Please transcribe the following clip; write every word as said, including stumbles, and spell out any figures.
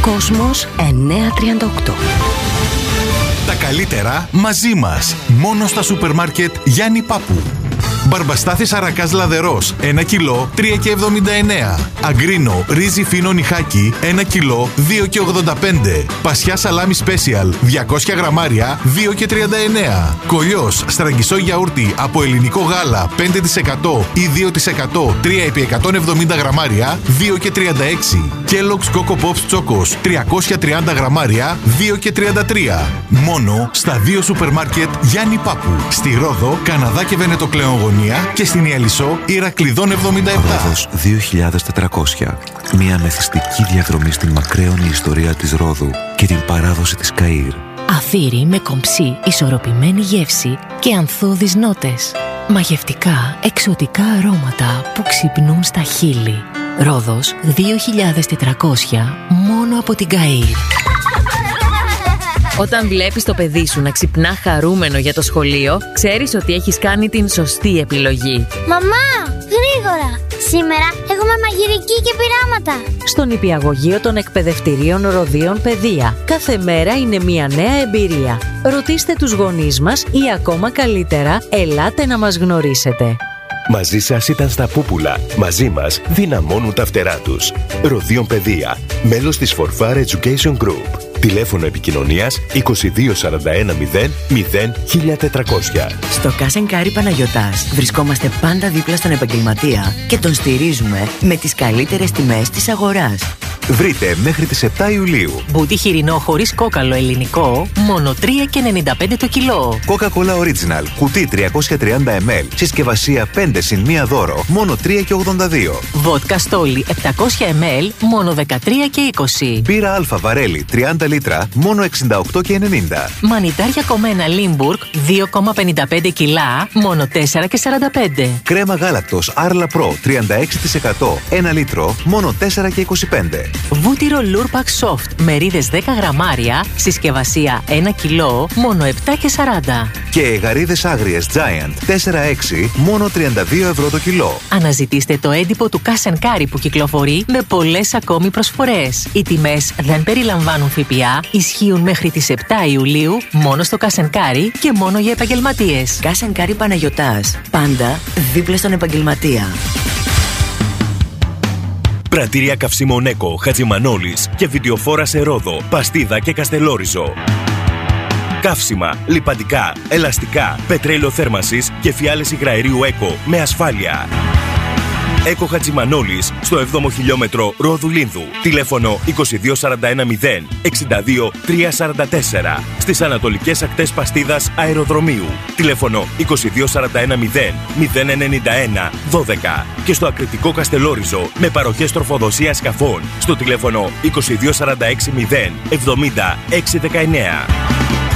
Κόσμος εννιακόσια τριάντα οκτώ. Τα καλύτερα μαζί μας. Μόνο στα σούπερ μάρκετ Γιάννη Πάπου. Μπαρμπαστάθης αρακάς λαδερός, ένα κιλό, τρία και εβδομήντα εννέα. Αγκρίνο, ρύζι φίνο νιχάκι, ένα κιλό, δύο και ογδόντα πέντε. Πασιά σαλάμι σπέσιαλ, διακόσια γραμμάρια, δύο και τριάντα εννέα. Κολλιός, στραγγισό γιαούρτι από ελληνικό γάλα, πέντε τοις εκατό ή δύο τοις εκατό, τρία επί εκατόν εβδομήντα γραμμάρια, δύο και τριάντα έξι. Kellogg's Coco Pops Chocos, τριακόσια τριάντα γραμμάρια, δύο και τριάντα τρία. Μόνο στα δύο σούπερ μάρκετ Γιάννη Πάπου. Στη Ρόδο, Καναδά και Βενετοκλεόγονια και στην Ιαλισσό Ηρακλειδών εβδομήντα επτά. Ρόδος δύο χιλιάδες τετρακόσια. Μια μεθυστική διαδρομή στην μακραίωνη ιστορία της Ρόδου και την παράδοση της Καΐρ. Αφύρι με κομψή, ισορροπημένη γεύση και ανθώδεις νότες. Μαγευτικά, εξωτικά αρώματα που ξυπνούν στα χείλη. Ρόδος δύο χιλιάδες τετρακόσια, μόνο από την Καΐρ. Όταν βλέπεις το παιδί σου να ξυπνά χαρούμενο για το σχολείο, ξέρεις ότι έχεις κάνει την σωστή επιλογή. Μαμά, γρήγορα! Σήμερα έχουμε μαγειρική και πειράματα. Στο νηπιαγωγείο των εκπαιδευτηρίων Ροδίων Παιδεία. Κάθε μέρα είναι μια νέα εμπειρία. Ρωτήστε τους γονείς μας ή ακόμα καλύτερα, ελάτε να μας γνωρίσετε. Μαζί σας ήταν στα Πούπουλα. Μαζί μας δυναμώνουν τα φτερά τους. Ροδίων Παιδεία. Μέλος της φορφάρ Education Group. Τηλέφωνο επικοινωνίας είκοσι δύο σαράντα ένα μηδέν μηδέν χίλια τετρακόσια. Στο Cash and Carry Παναγιωτάς βρισκόμαστε πάντα δίπλα στον επαγγελματία και τον στηρίζουμε με τις καλύτερες τιμές της αγοράς. Βρείτε μέχρι τις επτά Ιουλίου. Μπούτι χοιρινό χωρίς κόκαλο ελληνικό, μόνο τρία και ενενήντα πέντε το κιλό. Coca-Cola Original, κουτί τριακόσια τριάντα μιλιλίτρα, συσκευασία πέντε συν ένα δώρο, μόνο τρία και ογδόντα δύο. Βότκα Στόλι επτακόσια μιλιλίτρα, μόνο δεκατρία και είκοσι. Μπύρα Αλφα Βαρέλι τριάντα λίτρα, μόνο εξήντα οκτώ και ενενήντα. Μανιτάρια κομμένα Λίμπουργκ δύο κόμμα πενήντα πέντε κιλά, μόνο τέσσερα και σαράντα πέντε. Κρέμα γάλακτος Arla Pro τριάντα έξι τοις εκατό, ένα λίτρο, μόνο τέσσερα και είκοσι πέντε. Βούτυρο Lurpak Soft, μερίδες δέκα γραμμάρια, συσκευασία ένα κιλό, μόνο επτά και σαράντα. Και γαρίδες άγριες Giant τέσσερα έξι, μόνο τριάντα δύο ευρώ το κιλό. Αναζητήστε το έντυπο του Cash and Carry που κυκλοφορεί με πολλές ακόμη προσφορές. Οι τιμές δεν περιλαμβάνουν ΦΠΑ, ισχύουν μέχρι τις επτά Ιουλίου, μόνο στο Cash and Carry και μόνο για επαγγελματίες. Cash and Carry Παναγιωτάς, πάντα δίπλα στον επαγγελματία. Πρατήρια καυσίμων Έκο, Χατζημανόλης και βιντεοφόρα σε Ρόδο, Παστίδα και Καστελόριζο. Καύσιμα, λιπαντικά, ελαστικά, πετρέλαιο θέρμανσης και φιάλες υγραερίου Έκο με ασφάλεια. Έκο Χατζημανόλης στο έβδομο χιλιόμετρο Ρόδου Λίνδου. Τηλέφωνο είκοσι δύο σαράντα ένα μηδέν εξήντα δύο τριακόσια σαράντα τέσσερα. Στις ανατολικές ακτές Παστίδας Αεροδρομίου. Τηλέφωνο είκοσι δύο σαράντα ένα μηδέν μηδέν ενενήντα ένα δώδεκα. Και στο Ακριτικό Καστελόριζο με παροχές τροφοδοσίας σκαφών στο τηλέφωνο είκοσι δύο σαράντα έξι μηδέν εβδομήντα έξι δεκαεννέα.